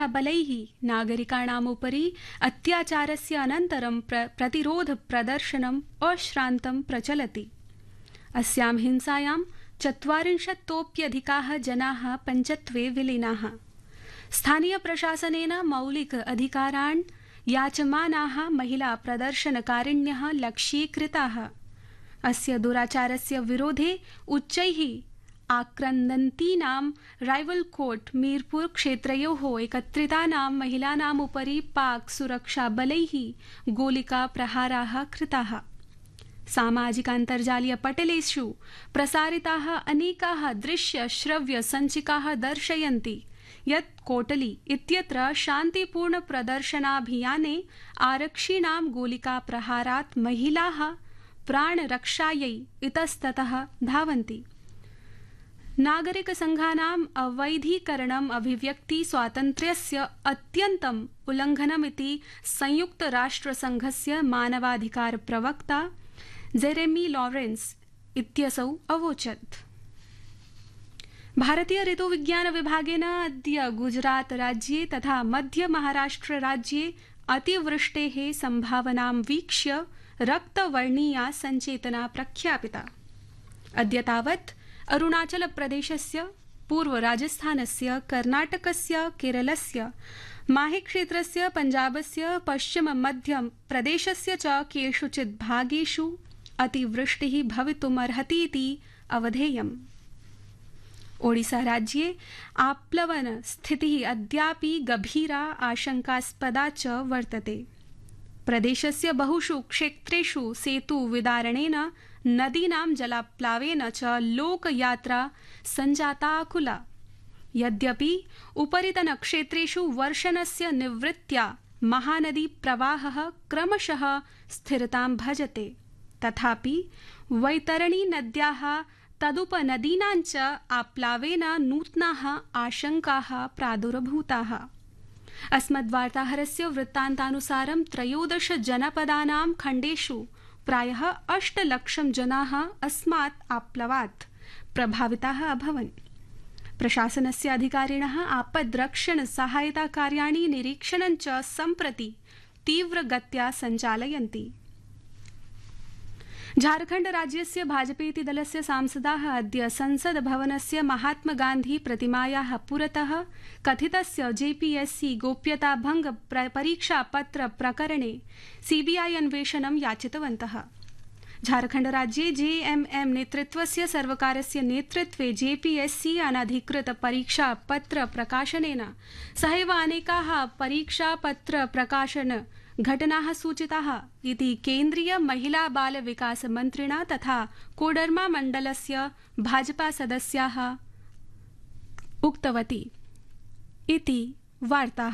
बलैः नागरिकाणामुपरि अत्याचारस्य अनन्तरं प्रतिरोधप्रदर्शनम् अश्रान्तं प्रचलति। अस्यां हिंसायां 40तोऽप्यधिकाः जनाः पञ्चत्वे विलीनाः। स्थानीयप्रशासनेन मौलिक अधिकारान् याचमानाः महिला प्रदर्शनकारिण्यः लक्ष्यीकृताः। अस्य दुराचारस्य विरोधे उच्चैः आक्रन्दन्तीनां राइवलकोट मीरपुर क्षेत्रयोः एकत्रितानां महिलानामुपरि पाक सुरक्षाबलैः गोलिकाप्रहाराः कृताः। सामाजिकान्तर्जालीयपटलेषु प्रसारिताः अनेकाः दृश्यश्रव्यसञ्चिकाः दर्शयन्ति यत् कोटली इत्यत्र शान्तिपूर्णप्रदर्शनाभियाने आरक्षिणां गोलिकाप्रहारात् महिलाः प्राणरक्षायै इतस्ततः धावन्ति। नागरिकसङ्घानाम् अवैधीकरणम् अभिव्यक्ति स्वातन्त्र्यस्य अत्यन्तम् उल्लङ्घनमिति संयुक्तराष्ट्रसङ्घस्य मानवाधिकारप्रवक्ता जेरेमी लॉरेंस इत्यसौ अवोचत्। भारतीय ऋतुविज्ञानविभागेन अद्य गुजरात राज्ये तथा मध्य महाराष्ट्र राज्ये अतिवृष्टेः सम्भावनां वीक्ष्य रक्तवर्णीया सञ्चेतना प्रख्यापिता। अद्य तावत् अरुणाचल प्रदेशस्य, पूर्व राजस्थानस्य, कर्नाटकस्य, केरलस्य, माहे क्षेत्रस्य, पञ्जाबस्य, पश्चिम मध्य प्रदेशस्य च केषुचित् भागेषु अतिवृष्टिः भवितुमर्हतीति अवधेयम्। ओडिसा राज्ये आप्लवन स्थितिः अद्यापि गभीरा आशंकास्पदा च वर्तते। प्रदेशस्य बहुषु क्षेत्रेषु सेतुविदारणेन नदीनां जलाप्लावेन च लोकयात्रा सञ्जाताकुला। यद्यपि उपरितनक्षेत्रेषु वर्षणस्य निवृत्त्या महानदी प्रवाहः क्रमशः स्थिरतां भजते, तथापि वैतरणी नद्याः तदुपनदीनां च आप्लावेन नूतनाः आशंकाः प्रादुर्भूताः। अस्मद्वार्ताहरस्य वृत्तान्तानुसारं 13 जनपदानां खण्डेषु प्रायः 8 लक्षं जनाः अस्मात् आप्लवात् प्रभाविताः अभवन्। प्रशासनस्य अधिकारिणः आपद्रक्षण सहायता कार्याणि निरीक्षणं च सम्प्रति तीव्रगत्या सञ्चालयन्ति। झारखण्ड राज्यस्य भाजपेति दलस्य सांसदाः अद्य संसद भवनस्य महात्मा गान्धी प्रतिमायाः पुरतः कथितस्य जेपीएससी गोप्यताभंग परीक्षापत्र प्रकरणे सीबीआई अन्वेषणं याचितवन्तः। झारखण्ड राज्ये जेएमएम नेतृत्वस्य सर्वकारस्य नेतृत्वे जेपीएससी अनधिकृत परीक्षापत्र प्रकाशनेन सहैव अनेकाः परीक्षापत्र प्रकाशन घटनाः सूचिताः इति केन्द्रीय महिला बाल विकास मन्त्रिणा तथा कोडरमा मण्डलस्य भाजपा सदस्याः उक्तवती इति वार्ताः।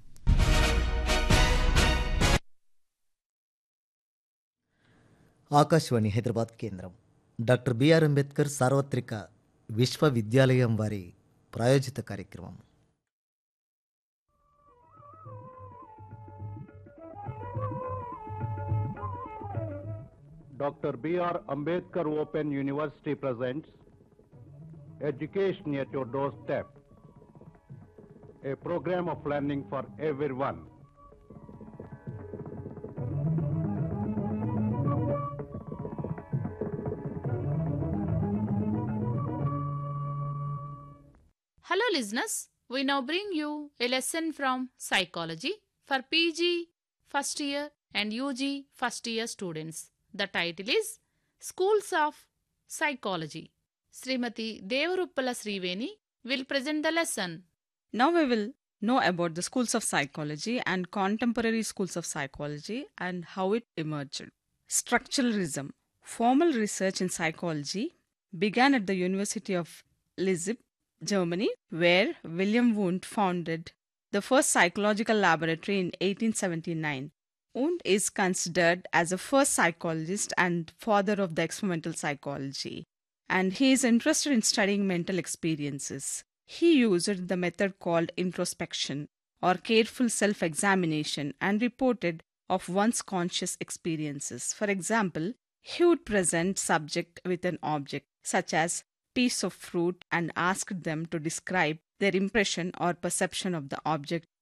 ఆకాశవాణి హైదరాబాద్ కేంద్రం డాక్టర్ బిఆర్ అంబేద్కర్ సార్వత్రిక విశ్వవిద్యాలయం వారి ప్రాయోజిత కార్యక్రమం. Dr. B.R. Ambedkar Open University presents Education at Your Doorstep, a program of learning for everyone. Hello listeners, we now bring you a lesson from psychology for PG first year and UG first year students. The title is Schools of Psychology. Srimati Devaruppala Sriveni will present the lesson. Now we will know about the schools of psychology and contemporary schools of psychology and how it emerged. Structuralism. Formal research in psychology began at the University of Leipzig, Germany, where William Wundt founded the first psychological laboratory in 1879. Wundt is considered as the first psychologist and father of the experimental psychology, and he is interested in studying mental experiences. He used the method called introspection or careful self-examination and reported of one's conscious experiences. For example, he would present subject with an object such as piece of fruit and asked them to describe their impression or perception of the object